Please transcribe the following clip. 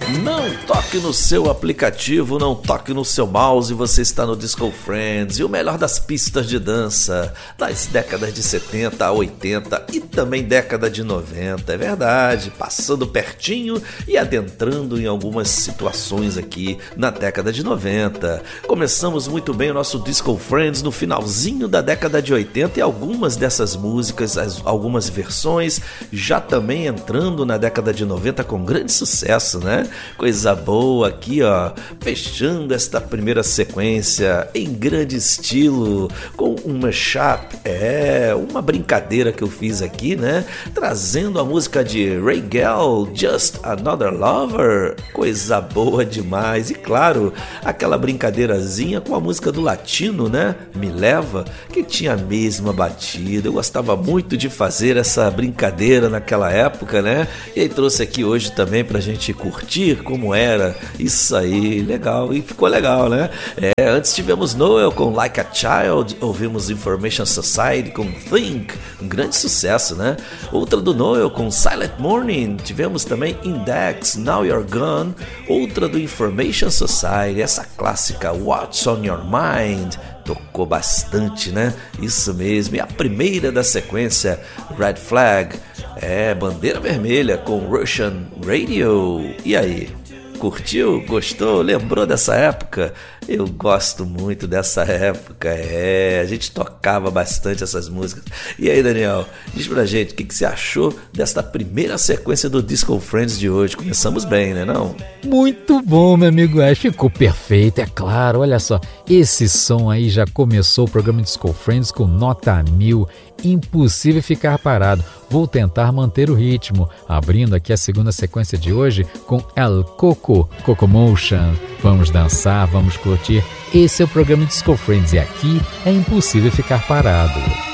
Não toque no seu aplicativo, não toque no seu mouse, você está no Disco Friends, e o melhor das pistas de dança das décadas de 70 a 80 e também década de 90, é verdade, passando pertinho e adentrando em algumas situações aqui na década de 90. Começamos muito bem o nosso Disco Friends no finalzinho da década de 80 e algumas dessas músicas, algumas versões, já também entrando na década de 90 com grande sucesso, né? Coisa boa aqui, ó, fechando esta primeira sequência em grande estilo, com um mashup, uma brincadeira que eu fiz aqui, né? Trazendo a música de Ray Gell, Just Another Lover, coisa boa demais. E claro, aquela brincadeirazinha com a música do Latino, né? Me Leva, que tinha a mesma batida. Eu gostava muito de fazer essa brincadeira naquela época, né? E aí trouxe aqui hoje também pra gente curtir como era isso aí, legal, e ficou legal, né? Antes tivemos Noel com Like a Child, ouvimos Information Society com Think, um grande sucesso, né? Outra do Noel com Silent Morning, tivemos também Index, Now You're Gone, outra do Information Society, essa clássica What's on Your Mind, tocou bastante, né? Isso mesmo, e a primeira da sequência, Red Flag, Bandeira Vermelha com Russian Radio. E aí, curtiu? Gostou? Lembrou dessa época? Eu gosto muito dessa época, a gente tocava bastante essas músicas. E aí, Daniel, diz pra gente o que você achou desta primeira sequência do Disco Friends de hoje. Começamos bem, né não? Muito bom, meu amigo Ash, ficou perfeito, é claro. Olha só, esse som aí já começou o programa Disco Friends com nota 1000, impossível ficar parado. Vou tentar manter o ritmo, abrindo aqui a segunda sequência de hoje com El Coco, Coco Motion. Vamos dançar, vamos curtir. Esse é o programa Disco Friends e aqui é impossível ficar parado.